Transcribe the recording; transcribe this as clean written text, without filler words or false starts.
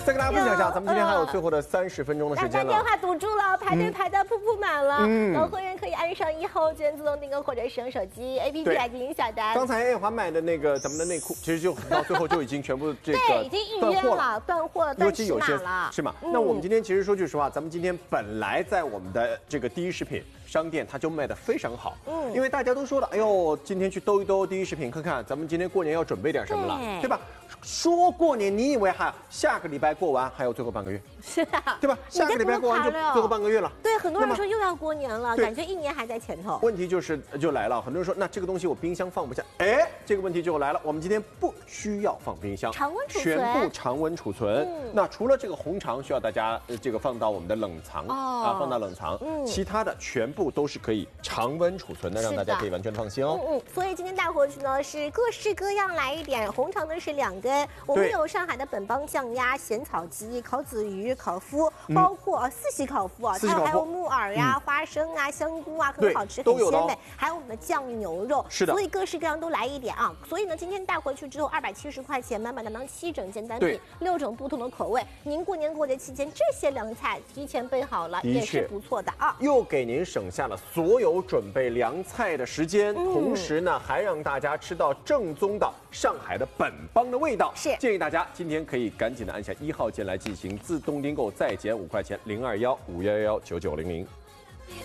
再跟大家分享一下，咱们今天还有最后的30分钟的时间了。 大家电话堵住了，排队排到噗噗满了。老会员可以按上1号券自动订购，或者使用手机 APP 来进行下单。 刚才叶华买的那个咱们的内裤，其实就到最后就已经全部这个对，已经预约了，断货了， 尤其有些了， 是吗？那我们今天其实说句实话，咱们今天本来在我们的这个第一食品商店，它就卖得非常好。因为大家都说了，哎呦，今天去兜一兜第一食品，看看咱们今天过年要准备点什么了，对吧？说过年，你以为还下个礼拜过完还有最后半个月？ 是啊， 对吧？下个礼拜过完就最后半个月了。 对，很多人说又要过年了，感觉1年还在前头。 问题就来了，很多人说那这个东西我冰箱放不下，哎，这个问题就来了。我们今天不需要放冰箱， 常温储存， 全部常温储存。那除了这个红肠需要大家这个放到我们的冷藏放到冷藏，其他的全部都是可以常温储存的，让大家可以完全放心哦。 所以今天带回去呢是各式各样来一点，红肠呢是2根，我们有上海的本帮酱鸭、咸草鸡、烤子鱼、烤麸，包括4喜烤麸啊，它还有木耳呀、花生啊、香菇啊，很好吃，很鲜美，还有我们的酱牛肉， 是的， 所以各式各样都来一点啊。所以呢，今天带回去之后270块钱，满满当当7整件单品，6种不同的口味。您过年过节期间这些凉菜提前备好了，也是不错的啊， 又给您省下了所有准备凉菜的时间，同时呢还让大家吃到正宗的上海的本帮的味道。 是， 建议大家今天可以赶紧的按下1号键来进行自动订购，再减5块钱，02151119900。